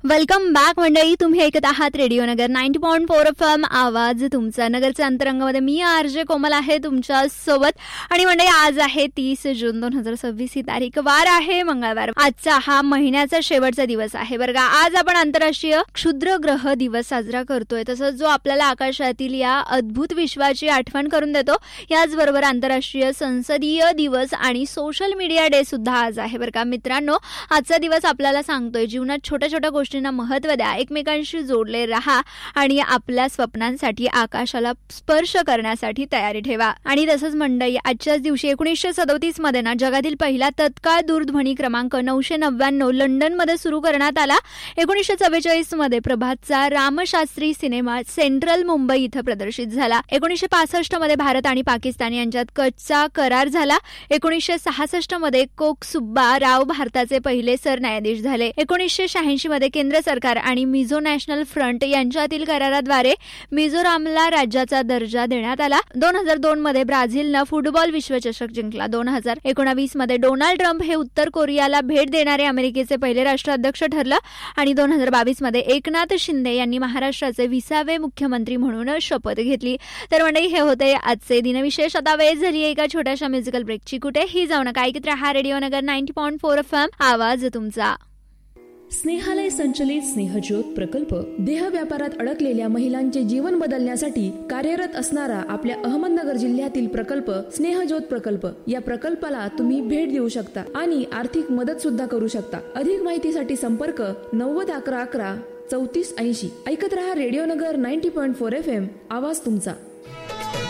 Welcome back मंडळी. तुम्ही ऐकत आहात रेडिओ नगर 90.4 FM आवाज तुमचा. नगरच्या अंतरंगामध्ये मी आरजे कोमल आहे तुमच्या सोबत. आणि मंडळी आज आहे 30 जून 2026 ही तारीख, वार आहे मंगळवार. आजचा हा महिन्याचा शेवटचा दिवस आहे बरं का. आज आपण आंतरराष्ट्रीय क्षुद्र ग्रह दिवस साजरा करतोय. तसंच जो आपल्याला आकाशातील या अद्भुत विश्वाची आठवण करून देतो. याचबरोबर आंतरराष्ट्रीय संसदीय दिवस आणि सोशल मीडिया डे सुद्धा आज आहे बरं का. मित्रांनो, आजचा दिवस आपल्याला सांगतोय जीवनात छोट्या छोट्या गोष्टींना महत्त्व द्या, एकमेकांशी जोडले राहा आणि आपल्या स्वप्नांसाठी आकाशाला स्पर्श करण्यासाठी तयारी ठेवा. आणि तसंच मंडळी, आजच्याच दिवशी 1937 मध्ये ना जगातील पहिला तत्काळ दूरध्वनी क्रमांक 999 लंडनमध्ये सुरू करण्यात आला. 1944 मध्ये प्रभातचा रामशास्त्री सिनेमा सेंट्रल मुंबई इथं प्रदर्शित झाला. 1965 मध्ये भारत आणि पाकिस्तान यांच्यात कचचा करार झाला. 1966 मध्ये कोकसुब्बा राव भारताचे पहिले सरन्यायाधीश झाले. 1986 मध्ये केंद्र सरकार आणि मिझो नॅशनल फ्रंट यांच्यातील कराराद्वारे मिझोरामला राज्याचा दर्जा देण्यात आला. 2002 मध्ये ब्राझीलनं फुटबॉल विश्वचषक जिंकला. 2019 मध्ये डोनाल्ड ट्रम्प हे उत्तर कोरियाला भेट देणारे अमेरिकेचे पहिले राष्ट्राध्यक्ष ठरलं. आणि 2022 मध्ये एकनाथ शिंदे यांनी महाराष्ट्राचे 20वे मुख्यमंत्री म्हणून शपथ घेतली. तर मंडळी, हे होते आजचे दिनविशेष. आता वेळ झाली एका छोट्याशा म्युझिकल ब्रेकची. कुठेही जाऊ नका, ऐकत रहा रेडिओ नगर 90.4 FM आवाज तुमचा. स्नेहालय संचलित स्नेहज्योत प्रकल्प देह व्यापारात अडकलेल्या महिलांचे जीवन बदलण्यासाठी कार्यरत असणारा आपल्या अहमदनगर जिल्ह्यातील प्रकल्प स्नेहज्योत प्रकल्प. या प्रकल्पाला तुम्ही भेट देऊ शकता आणि आर्थिक मदत सुद्धा करू शकता. अधिक माहितीसाठी संपर्क 90 11 11 34 80. ऐकत रहा रेडिओ नगर 90.4 FM आवाज तुमचा.